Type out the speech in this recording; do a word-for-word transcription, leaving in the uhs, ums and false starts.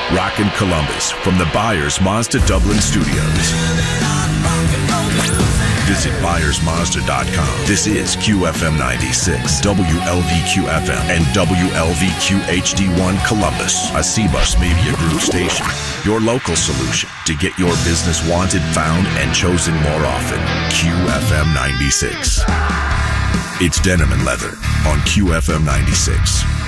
Rockin' Columbus from the Byers Mazda Dublin studios. Visit Byers Mazda dot com. This is Q F M ninety-six, W L V Q F M, and W L V Q H D one Columbus, a C-Bus Media Group station. Your local solution to get your business wanted, found, and chosen more often. Q F M ninety-six. It's Denim and Leather on Q F M ninety-six.